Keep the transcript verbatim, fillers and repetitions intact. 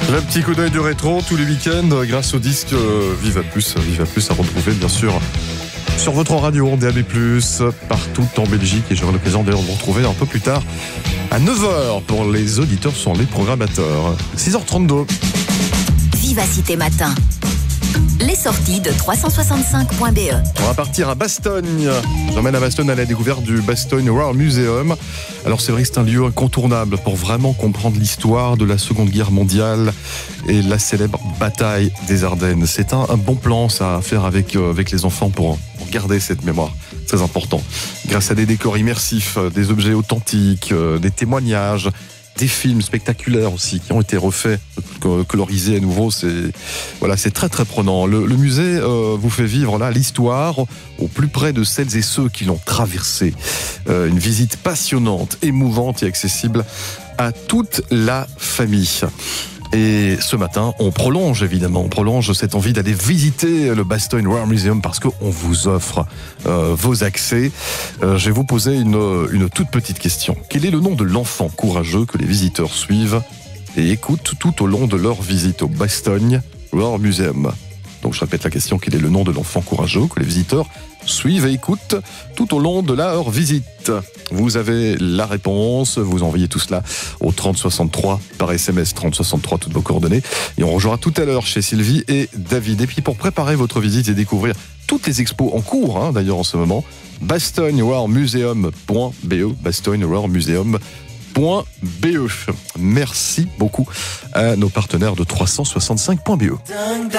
Le petit coup d'œil du rétro tous les week-ends grâce au disque Viva Plus, Viva Plus à retrouver bien sûr sur votre radio en D A B plus, partout en Belgique, et j'aurai l'occasion d'ailleurs de vous retrouver un peu plus tard à neuf heures pour les auditeurs sur les programmateurs. six heures trente-deux. Vivacité Matin. Les sorties de trois cent soixante-cinq point B E. On va partir à Bastogne. J'emmène à Bastogne à la découverte du Bastogne War Museum. Alors c'est vrai que c'est un lieu incontournable pour vraiment comprendre l'histoire de la Seconde Guerre mondiale et la célèbre bataille des Ardennes. C'est un, un bon plan ça à faire avec, euh, avec les enfants pour, pour garder cette mémoire. Très important. Grâce à des décors immersifs, des objets authentiques, euh, des témoignages, des films spectaculaires aussi qui ont été refaits, colorisés à nouveau, c'est voilà, c'est très très prenant. Le, le musée euh, vous fait vivre là l'histoire au plus près de celles et ceux qui l'ont traversée. Euh, une visite passionnante, émouvante et accessible à toute la famille. Et ce matin, on prolonge évidemment, on prolonge cette envie d'aller visiter le Bastogne War Museum parce qu'on vous offre euh, vos accès. Euh, je vais vous poser une, une toute petite question. Quel est le nom de l'enfant courageux que les visiteurs suivent et écoutent tout au long de leur visite au Bastogne War Museum? Donc je répète la question, quel est le nom de l'enfant courageux que les visiteurs suivent et écoutent tout au long de leur visite? Vous avez la réponse, vous envoyez tout cela au trente soixante-trois par S M S, trente soixante-trois, toutes vos coordonnées. Et on rejoindra tout à l'heure chez Sylvie et David. Et puis pour préparer votre visite et découvrir toutes les expos en cours, hein, d'ailleurs en ce moment, bastogne war museum point b e, bastogne war museum point b e. Merci beaucoup à nos partenaires de trois cent soixante-cinq point b e.